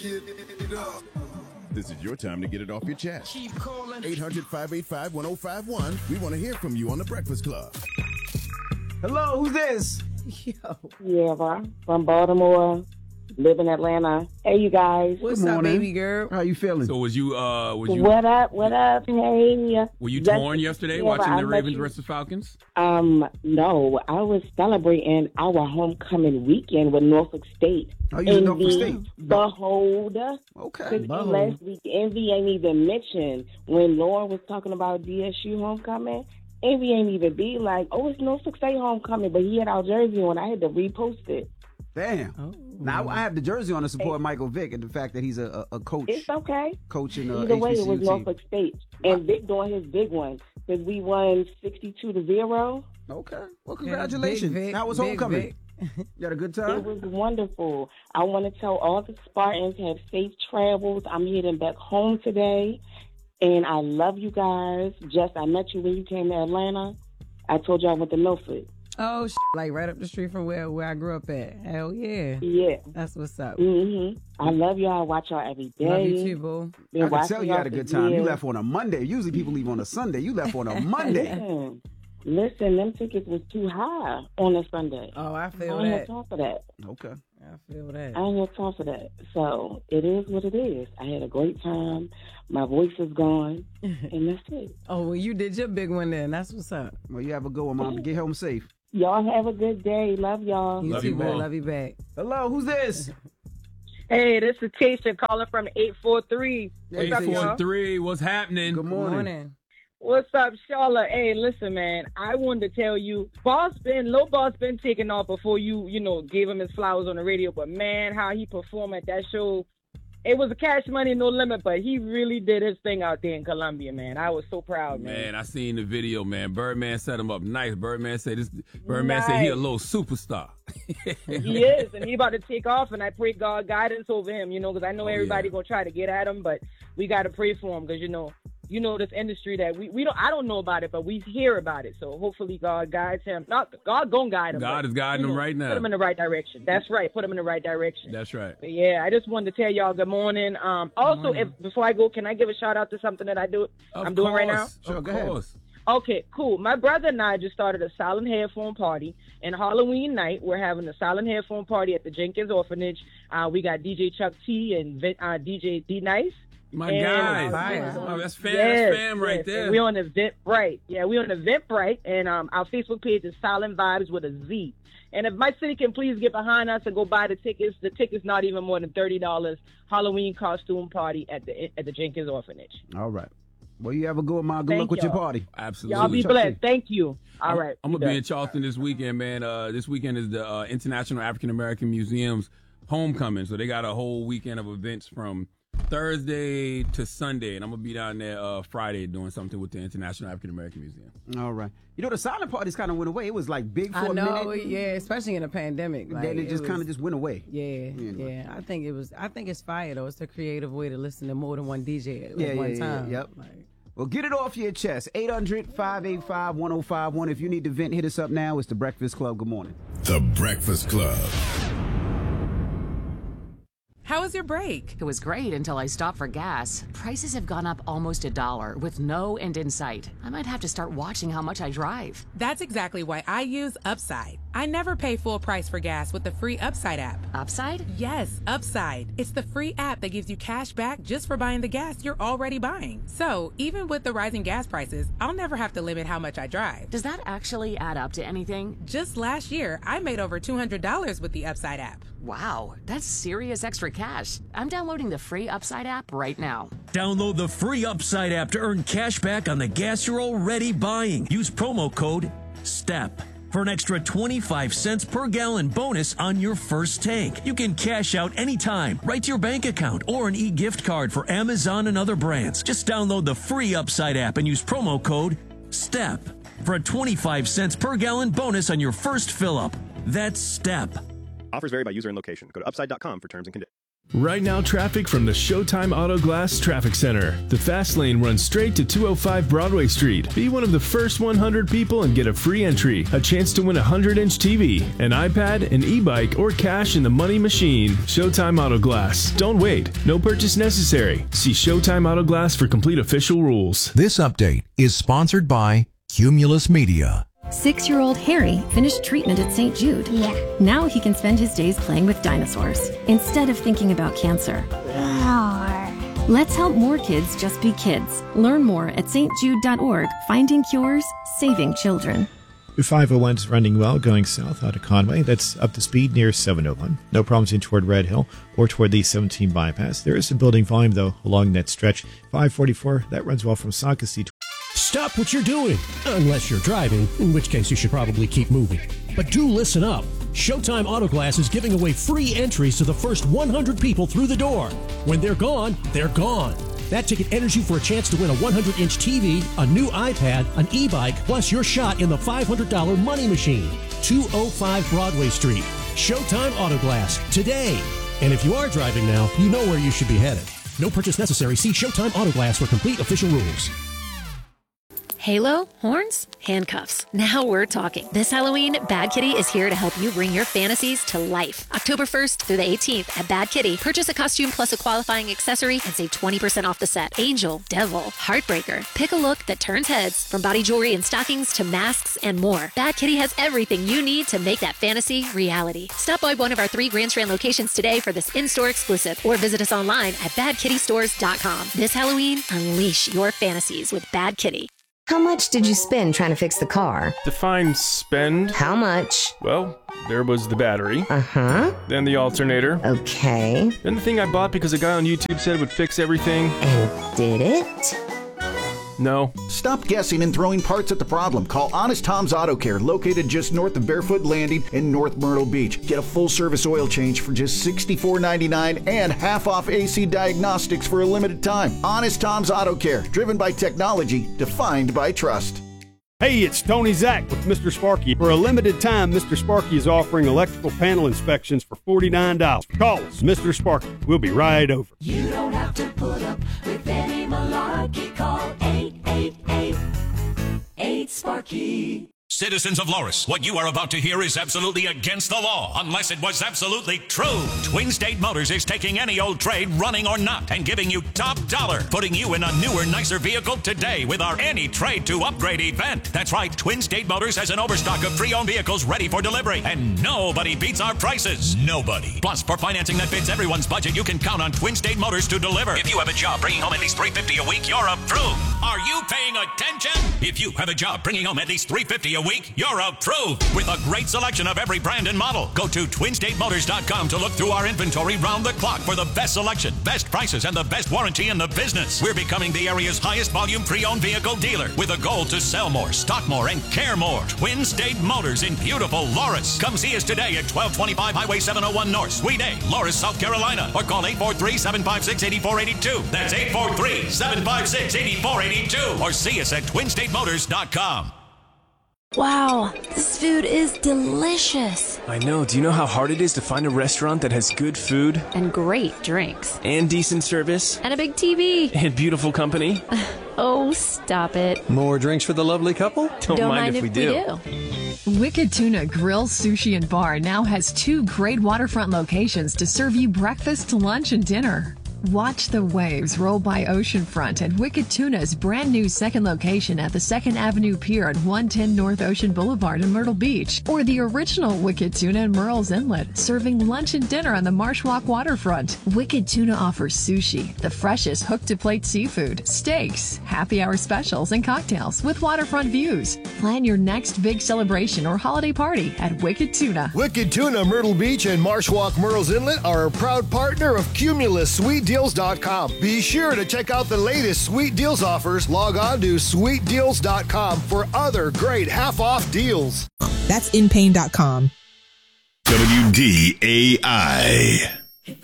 This is your time to get it off your chest. Keep calling. 800-585-1051. We want to hear from you on The Breakfast Club. Hello, who's this? Yo. Yeah, from Baltimore, live in Atlanta. Hey, you guys. What's up, baby girl? How you feeling? So was you What up? What up? Hey. were you torn yesterday Yeah, watching I the met Ravens you. versus Falcons? No, I was celebrating our homecoming weekend with Norfolk State. Oh, you in Norfolk State? Behold. Okay. Since last week, Envy ain't even mentioned when Lauren was talking about DSU homecoming. Envy ain't even be like, oh, it's Norfolk State homecoming, but he had our jersey on. I had to repost it. Damn. Oh. Now I have the jersey on to support Michael Vick and the fact that he's a coach. It's okay. Coaching Either way, it was HBCU team. Norfolk State. And Vic doing his big one because we won 62-0. Okay. Well, congratulations. Big Vic, How was Big homecoming? Vic. You had a good It time? was wonderful. I want to tell all the Spartans have safe travels. I'm heading back home today. And I love you guys. Jess, I met you when you came to Atlanta. I told you I went to Milford. Oh, like right up the street from where I grew up at. Hell yeah. Yeah. That's what's up. I love y'all. I watch y'all every day. Love you too, boo. Been I can watching tell you y'all had a for good time. You years. left on a Monday. Usually people leave on a Sunday. You left on a Monday. Listen, them tickets was too high on a Sunday. Oh, I I feel ain't that. had time for that. Okay. I feel that. I ain't had time for that. So it is what it is. I had a great time. My voice is gone, and that's it. Oh, well, you did your big one then. That's what's up. Well, you have a good one, Mom. Get home safe. Y'all have a good day. Love y'all. You Love too, you, boo. boo. Love you back. Hello, who's this? Hey, this is Tasha calling from 843. What's up, y'all? 843, what's happening? Good Good morning. morning. What's up, Charlotte? Hey, listen, man. I wanted to tell you, Lil Boss been taking off before you gave him his flowers on the radio. But man, how he performed at that show, it was a Cash Money No Limit, but he really did his thing out there in Columbia, man. I was so proud, man. Man, I seen the video, man. Birdman set him up nice. Birdman said he a little superstar. He is, and he about to take off, and I pray God guidance over him, because I know everybody yeah. gonna try to get at him, but we got to pray for him because this industry that I don't know about it, but we hear about it. So hopefully God guides him. Not God gonna guide him. God is guiding him right now. Put him in the right direction. That's right. Put him in the right direction. That's right. But yeah, I just wanted to tell y'all good morning. Also, before I go, can I give a shout out to something that I'm doing right now? Sure, go ahead. Okay, cool. My brother and I just started a silent headphone party. And Halloween night, we're having a silent headphone party at the Jenkins Orphanage. We got DJ Chuck T and DJ D Nice. My And, guys. fire. Oh, that's fam, Yes, that's fam right yes. there. And we on Eventbrite. Yeah, we on Eventbrite, and our Facebook page is Silent Vibes with a Z. And if my city can please get behind us and go buy the tickets not even more than $30. Halloween costume party at the Jenkins Orphanage. All right. Well, you have a good one, Mom. Good Thank luck with your y'all. party. Absolutely. Y'all be blessed. Thank you. All right. I'm going to be in Charleston this weekend, man. This weekend is the International African American Museum's homecoming. So they got a whole weekend of events from Thursday to Sunday, and I'm gonna be down there Friday doing something with the International African American Museum. All right. The silent parties kind of went away. It was like big for I a know, minute. yeah, especially in a pandemic. Like, Then it just kind of just went away. Yeah, Anyway. yeah. I think it's fire though. It's a creative way to listen to more than one DJ Yeah, at one yeah, time. yep. Like, Well, get it off your chest. 800-585-1051. If you need to vent, hit us up now. It's The Breakfast Club. Good morning. The Breakfast Club. How was your break? It was great until I stopped for gas. Prices have gone up almost $1 with no end in sight. I might have to start watching how much I drive. That's exactly why I use Upside. I never pay full price for gas with the free Upside app. Upside? Yes, Upside. It's the free app that gives you cash back just for buying the gas you're already buying. So, even with the rising gas prices, I'll never have to limit how much I drive. Does that actually add up to anything? Just last year, I made over $200 with the Upside app. Wow, that's serious extra cash. I'm downloading the free Upside app right now. Download the free Upside app to earn cash back on the gas you're already buying. Use promo code STEP for an extra 25 cents per gallon bonus on your first tank. You can cash out anytime, right to your bank account, or an e-gift card for Amazon and other brands. Just download the free Upside app and use promo code STEP for a 25 cents per gallon bonus on your first fill-up. That's STEP. Offers vary by user and location. Go to upside.com for terms and conditions. Right now, traffic from the Showtime Auto Glass Traffic Center. The fast lane runs straight to 205 Broadway Street. Be one of the first 100 people and get a free entry, a chance to win a 100-inch TV, an iPad, an e-bike, or cash in the money machine. Showtime Auto Glass. Don't wait. No purchase necessary. See Showtime Auto Glass for complete official rules. This update is sponsored by Cumulus Media. 6-year-old Harry finished treatment at St. Jude. Yeah. Now he can spend his days playing with dinosaurs instead of thinking about cancer. Let's help more kids just be kids. Learn more at stjude.org. Finding cures, saving children. 501 is running well, going south out of Conway. That's up to speed near 701. No problems in toward Red Hill or toward the 17 bypass. There is some building volume, though, along that stretch. 544, that runs well from Saucasy. Stop what you're doing, unless you're driving, in which case you should probably keep moving. But do listen up. Showtime Auto Glass is giving away free entries to the first 100 people through the door. When they're gone, they're gone. That ticket enters you for a chance to win a 100-inch TV, a new iPad, an e-bike, plus your shot in the $500 money machine. 205 Broadway Street. Showtime Auto Glass, today. And if you are driving now, you know where you should be headed. No purchase necessary. See Showtime Auto Glass for complete official rules. Halo, horns, handcuffs. Now we're talking. This Halloween, Bad Kitty is here to help you bring your fantasies to life. October 1st through the 18th at Bad Kitty, purchase a costume plus a qualifying accessory and save 20% off the set. Angel, Devil, Heartbreaker. Pick a look that turns heads, from body jewelry and stockings to masks and more. Bad Kitty has everything you need to make that fantasy reality. Stop by one of our 3 Grand Strand locations today for this in-store exclusive, or visit us online at badkittystores.com. This Halloween, unleash your fantasies with Bad Kitty. How much did you spend trying to fix the car? Define spend. How much? Well, there was the battery. Uh-huh. Then the alternator. Okay. Then the thing I bought because a guy on YouTube said it would fix everything. And did it? No. Stop guessing and throwing parts at the problem. Call Honest Tom's Auto Care, located just north of Barefoot Landing in North Myrtle Beach. Get a full-service oil change for just $64.99 and half-off AC diagnostics for a limited time. Honest Tom's Auto Care, driven by technology, defined by trust. Hey, it's Tony Zach with Mr. Sparky. For a limited time, Mr. Sparky is offering electrical panel inspections for $49. Call us, Mr. Sparky. We'll be right over. You don't have to put up with any malarkey. Call 888-8-SPARKY. Citizens of Loris, what you are about to hear is absolutely against the law, unless it was absolutely true. Twin State Motors is taking any old trade, running or not, and giving you top dollar, putting you in a newer, nicer vehicle today with our Any Trade to Upgrade event. That's right, Twin State Motors has an overstock of pre-owned vehicles ready for delivery, and nobody beats our prices. Nobody. Plus, for financing that fits everyone's budget, you can count on Twin State Motors to deliver. If you have a job bringing home at least $350 a week, you're approved. Are you paying attention? If you have a job bringing home at least $350 a week, you're approved. With a great selection of every brand and model. Go to TwinStateMotors.com to look through our inventory round the clock for the best selection, best prices, and the best warranty in the business. We're becoming the area's highest volume pre-owned vehicle dealer with a goal to sell more, stock more, and care more. Twin State Motors in beautiful Loris. Come see us today at 1225 Highway 701 North, Suite A, Loris, South Carolina, or call 843-756-8482. That's 843-756-8482. Or see us at TwinStateMotors.com. Wow, this food is delicious. I know. Do you know how hard it is to find a restaurant that has good food? And great drinks. And decent service? And a big TV. And beautiful company? Oh, stop it. More drinks for the lovely couple? Don't mind if we do. Wicked Tuna Grill, Sushi, and Bar now has 2 great waterfront locations to serve you breakfast, lunch, and dinner. Watch the waves roll by oceanfront at Wicked Tuna's brand new second location at the 2nd Avenue Pier at 110 North Ocean Boulevard in Myrtle Beach, or the original Wicked Tuna in Murrells Inlet, serving lunch and dinner on the Marsh Walk waterfront. Wicked Tuna offers sushi, the freshest hook-to-plate seafood, steaks, happy hour specials, and cocktails with waterfront views. Plan your next big celebration or holiday party at Wicked Tuna. Wicked Tuna Myrtle Beach and Marsh Walk Murrells Inlet are a proud partner of Cumulus SweetDeals.com. Be sure to check out the latest Sweet Deals offers. Log on to SweetDeals.com for other great half-off deals. That's InPain.com. WDAI.